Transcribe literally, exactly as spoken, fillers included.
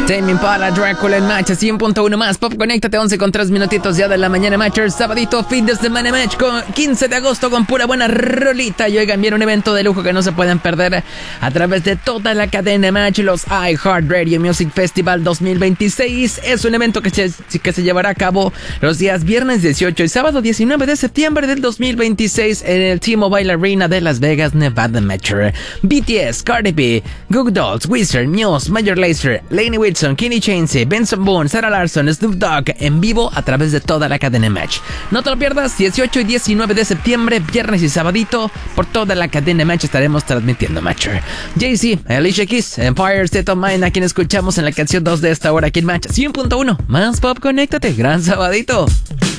Tame Impala, Drácula en Match, cien punto uno más. Pop, conéctate, once con tres minutitos ya de la mañana. Matcher, sabadito, fin de semana Match, con quince de agosto con pura buena rolita. Y oigan, viene un evento de lujo que no se pueden perder a través de toda la cadena Match, los iHeartRadio Music Festival dos mil veintiséis. Es un evento que se, que se llevará a cabo los días viernes dieciocho y sábado diecinueve de septiembre del dos mil veintiséis en el T-Mobile Arena de Las Vegas, Nevada Matcher. B T S, Cardi B, Goo Goo Dolls, Weezer, Muse, Major Lazer, Lainey Wilson, Kenny Chesney, Benson Boone, Sarah Larson, Snoop Dogg en vivo a través de toda la cadena Match. No te lo pierdas, dieciocho y diecinueve de septiembre, viernes y sabadito, por toda la cadena Match estaremos transmitiendo Matcher. Jay-Z, Alicia Keys, Empire State of Mind, a quien escuchamos en la canción dos de esta hora aquí en Match cien punto uno. Más pop, conéctate, gran sabadito.